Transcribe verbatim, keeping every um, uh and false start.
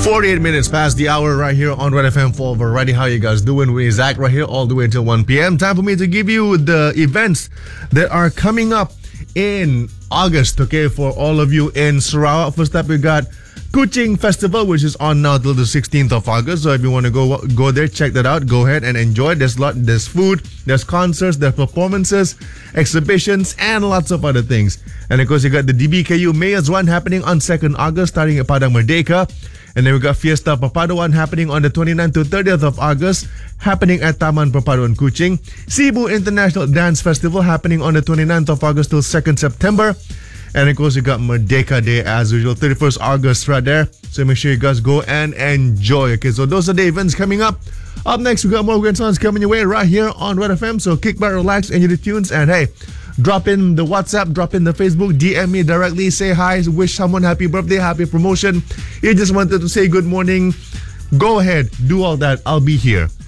forty-eight minutes past the hour right here on Red F M for Variety. How you guys doing? With Zach right here all the way until one p.m. Time for me to give you the events that are coming up in August, okay, for all of you in Sarawak. First up, we got Kuching Festival, which is on now till the sixteenth of August. So if you want to go go there, check that out. Go ahead and enjoy. There's lot, there's food, there's concerts, there's performances, exhibitions, and lots of other things. And of course, you got the D B K U Mayor's Run happening on second August, starting at Padang Merdeka. And then we got Fiesta Perpaduan happening on the twenty-ninth to thirtieth of August, happening at Taman Perpaduan Kuching. Cebu International Dance Festival happening on the twenty-ninth of August till second September. And of course, you got Merdeka Day as usual, thirty-first August right there. So make sure you guys go and enjoy. Okay, so those are the events coming up. Up next, we got more great songs coming your way right here on Red F M. So kick back, relax, enjoy the tunes, and hey, drop in the WhatsApp, drop in the Facebook, D M me directly, say hi, wish someone happy birthday, happy promotion. You just wanted to say good morning. Go ahead, do all that. I'll be here.